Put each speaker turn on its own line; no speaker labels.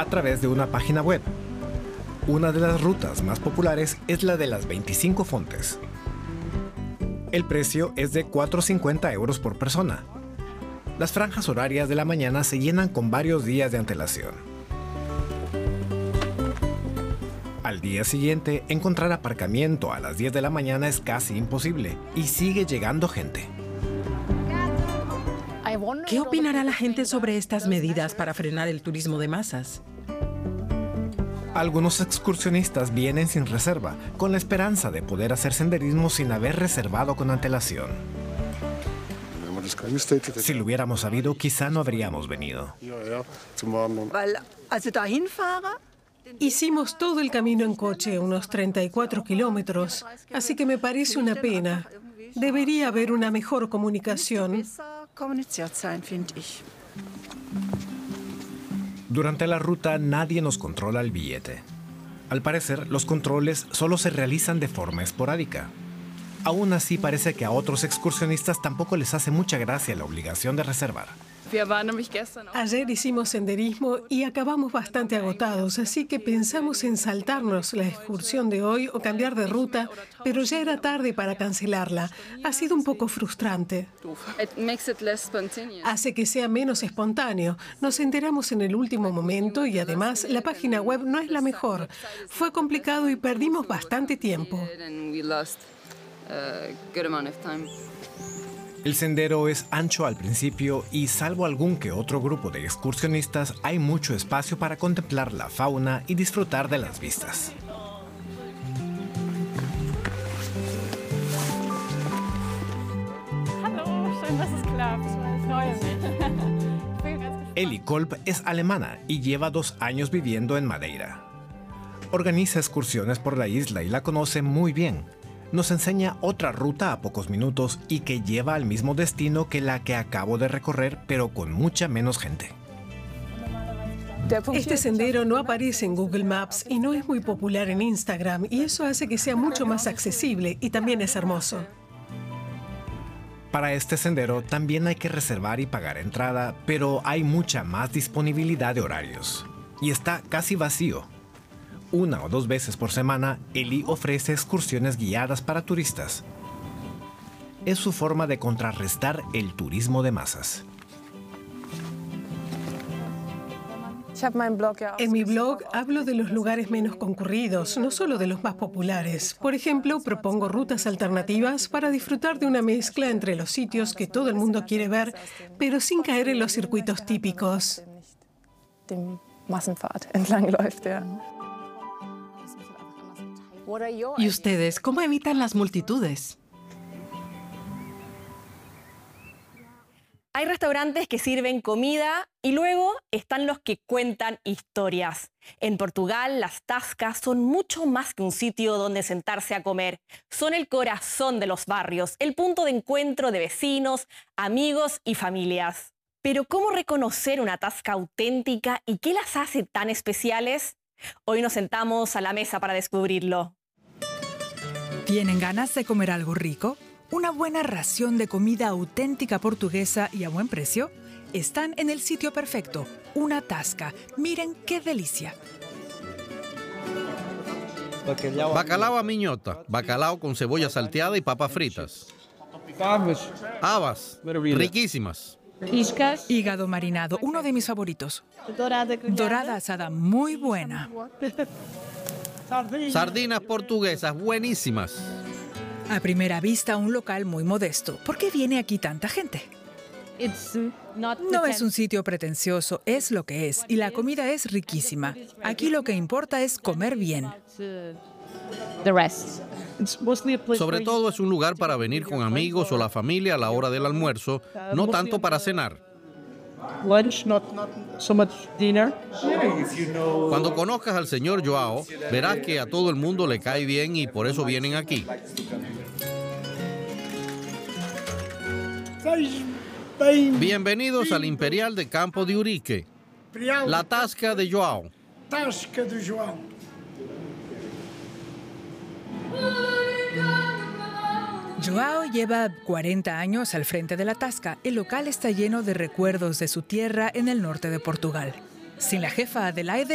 través de una página web. Una de las rutas más populares es la de las 25 fontes. El precio es de 4,50 € por persona. Las franjas horarias de la mañana se llenan con varios días de antelación. Al día siguiente, encontrar aparcamiento a las 10 de la mañana es casi imposible y sigue llegando gente.
¿Qué opinará la gente sobre estas medidas para frenar el turismo de masas?
Algunos excursionistas vienen sin reserva, con la esperanza de poder hacer senderismo sin haber reservado con antelación. Si lo hubiéramos sabido, quizá no habríamos venido.
Hicimos todo el camino en coche, unos 34 kilómetros, así que me parece una pena. Debería haber una mejor comunicación.
Durante la ruta nadie nos controla el billete. Al parecer, los controles solo se realizan de forma esporádica. Aún así, parece que a otros excursionistas tampoco les hace mucha gracia la obligación de reservar.
Ayer hicimos senderismo y acabamos bastante agotados, así que pensamos en saltarnos la excursión de hoy o cambiar de ruta, pero ya era tarde para cancelarla. Ha sido un poco frustrante. Hace que sea menos espontáneo. Nos enteramos en el último momento y además la página web no es la mejor. Fue complicado y perdimos bastante tiempo.
El sendero es ancho al principio y, salvo algún que otro grupo de excursionistas, hay mucho espacio para contemplar la fauna y disfrutar de las vistas. Elli Kolb es alemana y lleva 2 años viviendo en Madeira. Organiza excursiones por la isla y la conoce muy bien. Nos enseña otra ruta a pocos minutos y que lleva al mismo destino que la que acabo de recorrer, pero con mucha menos gente.
Este sendero no aparece en Google Maps y no es muy popular en Instagram, y eso hace que sea mucho más accesible y también es hermoso.
Para este sendero también hay que reservar y pagar entrada, pero hay mucha más disponibilidad de horarios. Y está casi vacío. 1 o 2 veces por semana, Elli ofrece excursiones guiadas para turistas. Es su forma de contrarrestar el turismo de masas.
En mi blog hablo de los lugares menos concurridos, no solo de los más populares. Por ejemplo, propongo rutas alternativas para disfrutar de una mezcla entre los sitios que todo el mundo quiere ver, pero sin caer en los circuitos típicos.
¿Y ustedes cómo evitan las multitudes?
Hay restaurantes que sirven comida y luego están los que cuentan historias. En Portugal, las tascas son mucho más que un sitio donde sentarse a comer. Son el corazón de los barrios, el punto de encuentro de vecinos, amigos y familias. Pero ¿cómo reconocer una tasca auténtica y qué las hace tan especiales? Hoy nos sentamos a la mesa para descubrirlo.
¿Tienen ganas de comer algo rico? ¿Una buena ración de comida auténtica portuguesa y a buen precio? Están en el sitio perfecto, una tasca. Miren qué delicia.
Bacalao a miñota, bacalao con cebolla salteada y papas fritas. Habas, riquísimas.
Hígado marinado, uno de mis favoritos. Dorada asada, muy buena.
Sardinas portuguesas, buenísimas.
A primera vista, un local muy modesto. ¿Por qué viene aquí tanta gente? No es un sitio pretencioso, es lo que es. Y la comida es riquísima. Aquí lo que importa es comer bien.
Sobre todo es un lugar para venir con amigos o la familia a la hora del almuerzo, no tanto para cenar. Cuando conozcas al señor Joao, verás que a todo el mundo le cae bien y por eso vienen aquí. Bienvenidos al Imperial de Campo de Urique, la tasca de Joao.
Joao lleva 40 años al frente de la tasca. El local está lleno de recuerdos de su tierra en el norte de Portugal. Sin la jefa Adelaide,